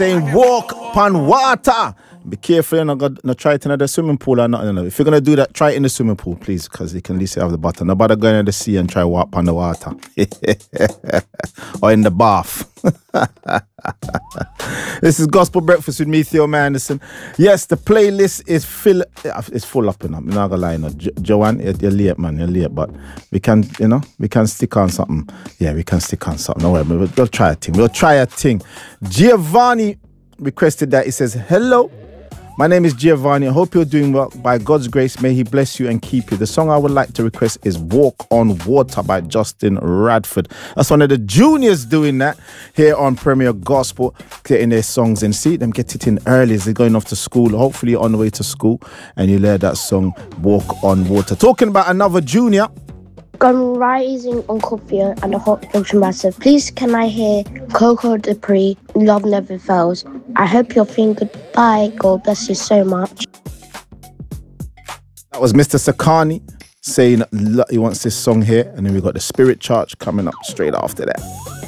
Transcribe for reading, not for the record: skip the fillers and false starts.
Saying walk upon water. Be careful, you're not going to try it in the swimming pool or nothing. If you're going to do that, try it in the swimming pool, please, because you can at least have the bottom. Nobody going in the sea and try walk upon the water. Or in the bath. This is Gospel Breakfast with me, Theo Anderson. Yes, the playlist is full up. I'm not gonna lie. Joanne, you're late, man. You're late, but we can stick on something. Yeah, we can stick on something. No worry, we'll try a thing. Giovanni requested that. He says, "Hello, my name is Giovanni. I hope you're doing well. By God's grace, may He bless you and keep you. The song I would like to request is Walk on Water by Justin Radford." That's one of the juniors doing that here on Premier Gospel, getting their songs in. See them get it in early as they're going off to school. Hopefully you're on the way to school and you hear that song, Walk on Water. Talking about another junior. Gone rising on Coffee and the Hot Junction Massive. Please can I hear Coco Dupree, Love Never Fails. I hope you're feeling good. Bye. God bless you so much. That was Mr. Sakani saying he wants this song here, and then we got the Spirit Church coming up straight after that.